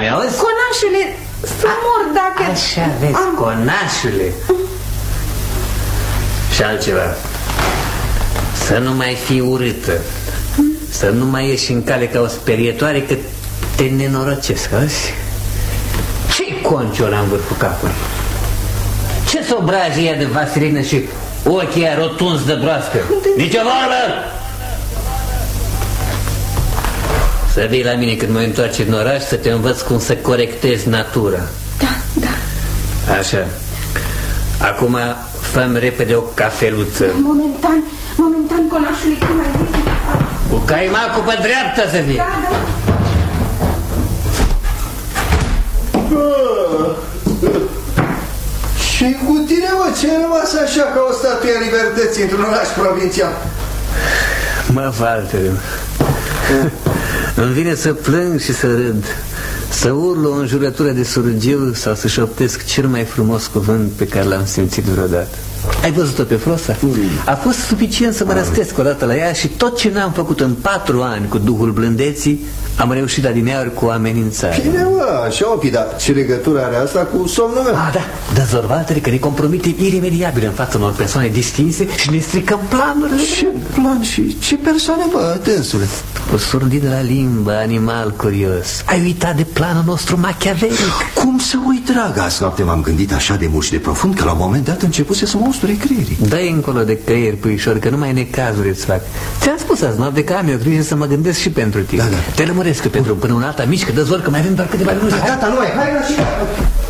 mi-auzi? Conașule, să mor dacă... Așa vezi, conașule. Și altceva. Să nu mai fii urâtă. Să nu mai ieși în cale ca o sperietoare, că te nenorocesc, auzi? Ce-i conciora în vârful capului? Ce sobraje ea de vasilină și ochii aia rotunzi de broască? Nici o vorbă! Să vii la mine când mă întoarce în oraș, să te învăț cum să corectezi natura. Da. Așa. Acum fă-mi repede o cafeluță. Momentan, conașule, cum ai zis? Cu caimacul pe dreapta să fie. Da. Și cu tine, mă, ce ai rămas așa ca o statuie a libertății într-un oraș provincial? Mă, Valter, îmi vine să plâng și să râd, să urlu o înjurătură de surgiu sau să șoptesc cel mai frumos cuvânt pe care l-am simțit vreodată. Ai văzut-o pe Frosa? A fost suficient să mă răstesc o dată la ea și tot ce n-am făcut în 4 ani cu duhul blândeții am reușit adineauri cu amenințare. Bine, mă, așa, Opi, dar ce legătură are asta cu somnul meu? Da, dezorvatele că ne compromitem iremediabil în fața unor persoane distinse și ne stricăm planurile. Ce plan și ce persoane, bă, dânsule? O surdidă la limbă, animal curios. Ai uitat de planul nostru machiavelic? Cum să uit, dragă? Azi noapte m-am gândit așa de mult și de profund că la un moment dat începuse să mă usture creierii. Dă-i încolo de creier, puișor, că numai necazuri îți fac. Ți-am spus azi noapte că am eu grijă să mă gândesc și pentru tine. Da. Te lămuresc pe drum până un alta mici, că dă zor că mai avem doar câteva minute. Gata, nu mai, hai la și...